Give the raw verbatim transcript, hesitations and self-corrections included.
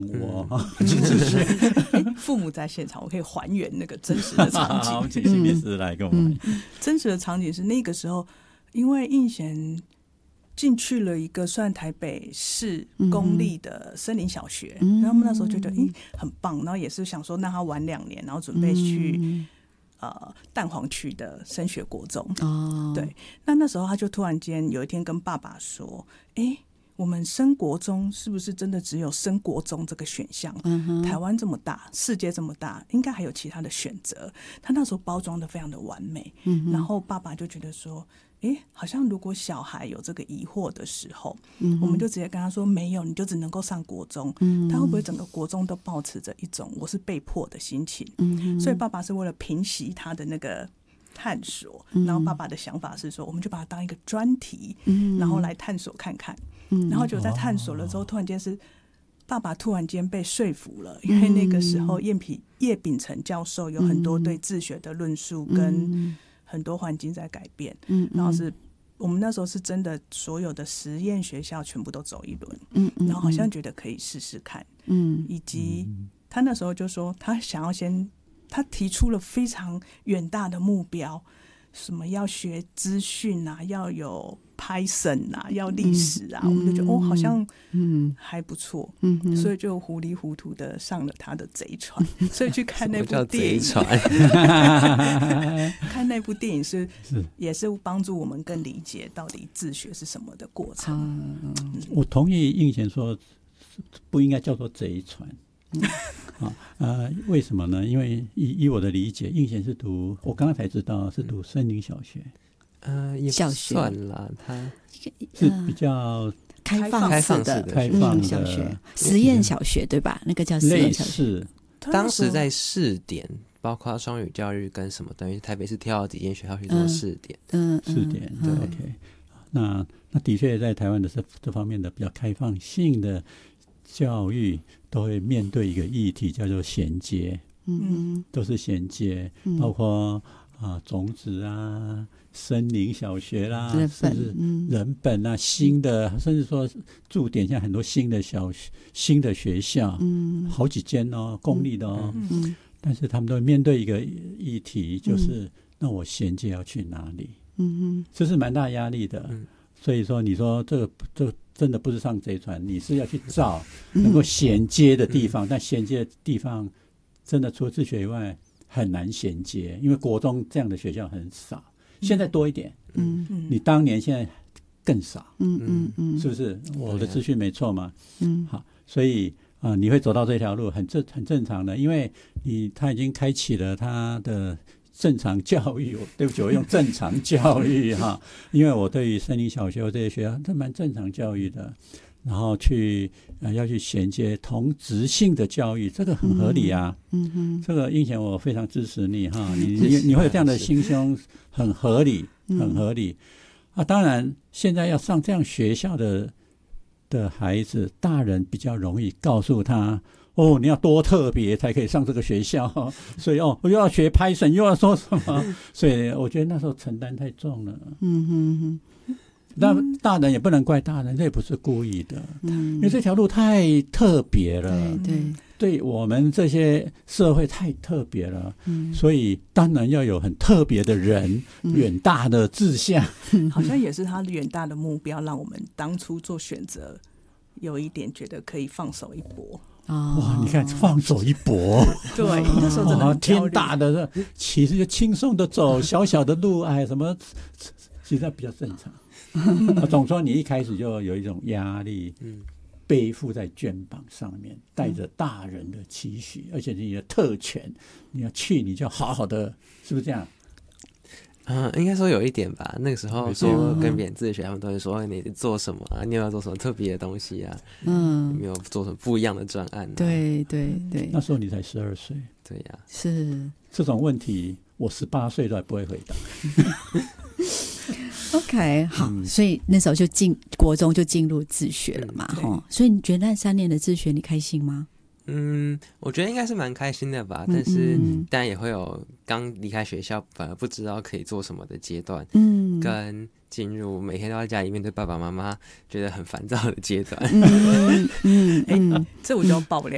我去自学、 嗯、父母在现场，我可以还原那个真实的场景。 好，请心理师来跟我们、 嗯。真实的场景是那个时候，因为应贤进去了一个算台北市公立的森林小学，嗯、然后我们那时候觉得，哎、欸，很棒，然后也是想说让他玩两年，然后准备去、嗯、呃蛋黄区的升学国中。哦，对，那那时候他就突然间有一天跟爸爸说，哎、欸。我们升国中是不是真的只有升国中这个选项？嗯、台湾这么大，世界这么大，应该还有其他的选择。他那时候包装的非常的完美，嗯、然后爸爸就觉得说，哎，好像如果小孩有这个疑惑的时候，嗯、我们就直接跟他说，没有，你就只能够上国中。嗯、他会不会整个国中都抱持着一种我是被迫的心情？嗯、所以爸爸是为了平息他的那个探索，然后爸爸的想法是说，我们就把它当一个专题，嗯、然后来探索看看。然后就在探索了之后，突然间是爸爸突然间被说服了，因为那个时候叶秉叶秉成教授有很多对自学的论述，跟很多环境在改变。然后是我们那时候是真的所有的实验学校全部都走一轮，然后好像觉得可以试试看。以及他那时候就说他想要先，他提出了非常远大的目标，什么要学资讯啊，要有Python 啊，要历史啊、嗯，我们就觉得哦，好像嗯还不错，嗯，所以就糊里糊涂的上了他的贼船，所以去看那部电影，看那部电影是是也是帮助我们更理解到底自学是什么的过程。 嗯嗯、我同意应贤说，不应该叫做贼船。嗯啊呃，为什么呢？因为以以我的理解，应贤是读，我刚刚才知道是读森林小学。 呃，也不算啦，它是比较开放式的开放的小学，实验小学对吧？那个叫实验小学。 当时在试点，包括双语教育跟什么，等于台北市挑了几间学校去做试点。 嗯，试点对 ，OK。那那的确在台湾的这这方面的比较开放性的教育，都会面对一个议题叫做衔接。嗯，都是衔接，包括啊种子啊。森林小学啦，甚至人本啊，新的，甚至说驻点现在很多新的小新的学校，嗯，好几间哦，公立的哦，嗯，但是他们都会面对一个议题，就是、嗯、那我衔接要去哪里？嗯，这是蛮大压力的。嗯、所以说，你说这个这真的不是上贼船，你是要去找能够衔接的地方，嗯、但衔接的地方真的除了自学以外很难衔接，因为国中这样的学校很少。现在多一点，嗯，你当年现在更少，嗯嗯嗯，是不是？我的资讯没错嘛，嗯，好，所以啊、呃，你会走到这条路很正很正常的，因为你他已经开启了他的正常教育，对不起，我用正常教育哈，因为我对于森林小学这些学校，这蛮正常教育的。然后去呃要去衔接同质性的教育，这个很合理啊。嗯嗯，这个应贤我非常支持你哈，你你你会有这样的心胸，很合理，很合理。啊，当然现在要上这样学校的的孩子，大人比较容易告诉他，哦，你要多特别才可以上这个学校，所以哦，我又要学 Python， 又要说什么，所以我觉得那时候承担太重了。嗯哼哼。那大人也不能怪大人，这也不是故意的，嗯、因为这条路太特别了， 对，对， 对我们这些社会太特别了，嗯、所以当然要有很特别的人，嗯、远大的志向， 好像也是他远大的目标，让我们当初做选择有一点觉得可以放手一搏。 哦、哇！你看，放手一搏， 对，那时候真的很天大的，其实就轻松的走小小的路，哎，什么，其实比较正常。总说你一开始就有一种压力，嗯、背负在肩膀上面，带着大人的期许，而且你的特权，你要去你就好好的，是不是这样？ 嗯，应该说有一点吧。那个时候说跟别人自学，他们都会说你做什么啊？你有没有做什么特别的东西啊？嗯，有没有做什么不一样的专案啊？ 对对对， 那时候你才十二岁， 对呀、啊， 是这种问题，我十八岁都还不会回答。 OK， 好、嗯，所以那时候就进国中就进入自学了嘛，嗯、所以你觉得那三年的自学你开心吗？ 嗯，我觉得应该是蛮开心的吧，但是当然也会有刚离开学校反而不知道可以做什么的阶段，嗯，跟进入每天都在家里面对爸爸妈妈觉得很烦躁的阶段。 嗯嗯，哎、欸，这我就要爆料